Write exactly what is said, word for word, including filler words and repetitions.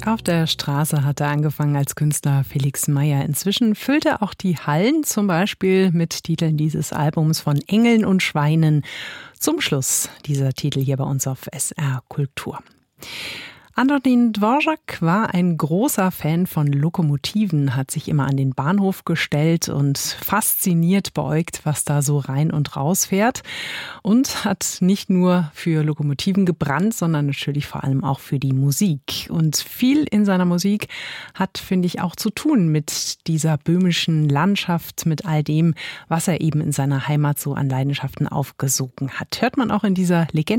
Auf der Straße hat er angefangen als Künstler Felix Meyer. Inzwischen füllt er auch die Hallen, zum Beispiel mit Titeln dieses Albums von Engeln und Schweinen. Zum Schluss dieser Titel hier bei uns auf S R Kultur. Antonín Dvořák war ein großer Fan von Lokomotiven, hat sich immer an den Bahnhof gestellt und fasziniert beäugt, was da so rein und raus fährt. Und hat nicht nur für Lokomotiven gebrannt, sondern natürlich vor allem auch für die Musik. Und viel in seiner Musik hat, finde ich, auch zu tun mit dieser böhmischen Landschaft, mit all dem, was er eben in seiner Heimat so an Leidenschaften aufgesogen hat. Hört man auch in dieser Legende